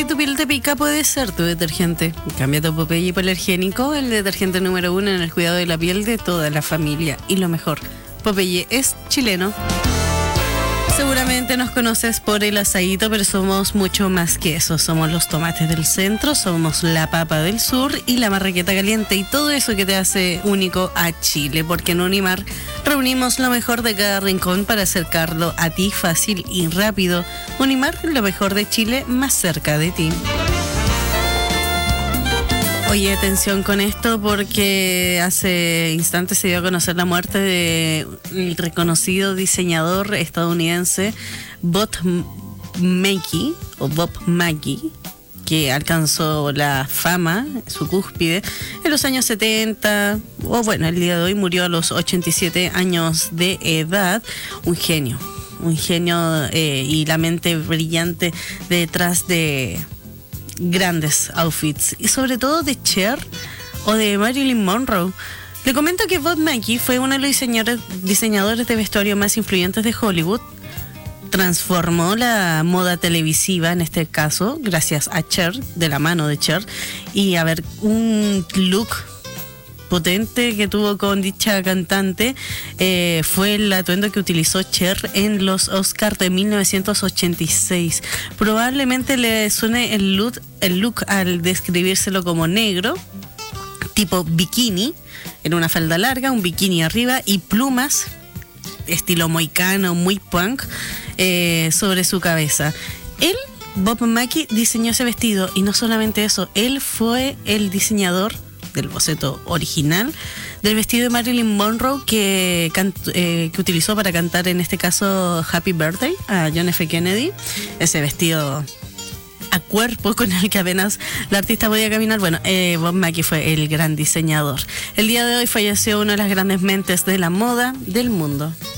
Si tu piel te pica, puede ser tu detergente. Cambia tu Popeye hipoalergénico, el detergente número 1 en el cuidado de la piel de toda la familia. Y lo mejor, Popeye es chileno. Seguramente nos conoces por el asadito, pero somos mucho más que eso. Somos los tomates del centro, somos la papa del sur y la marraqueta caliente y todo eso que te hace único a Chile. Porque en Unimar reunimos lo mejor de cada rincón para acercarlo a ti fácil y rápido. Unimar, lo mejor de Chile más cerca de ti. Oye, atención con esto porque hace instantes se dio a conocer la muerte del reconocido diseñador estadounidense Bob Mackie, que alcanzó la fama, su cúspide, en los años 70, el día de hoy murió a los 87 años de edad. Un genio y la mente brillante detrás de grandes outfits y sobre todo de Cher o de Marilyn Monroe. Le comento que Bob Mackie fue uno de los diseñadores de vestuario más influyentes de Hollywood. Transformó la moda televisiva, en este caso, gracias a Cher, de la mano de Cher, y a ver, un look potente que tuvo con dicha cantante fue el atuendo que utilizó Cher en los Oscars de 1986. Probablemente le suene el look al describírselo como negro, tipo bikini, en una falda larga, un bikini arriba y plumas, estilo moicano, muy punk, sobre su cabeza. Él, Bob Mackie, diseñó ese vestido y no solamente eso, él fue el diseñador del boceto original del vestido de Marilyn Monroe que utilizó para cantar, en este caso, Happy Birthday a John F. Kennedy. Ese vestido a cuerpo con el que apenas la artista podía caminar. Bueno, Bob Mackie fue el gran diseñador. El día de hoy falleció una de las grandes mentes de la moda del mundo.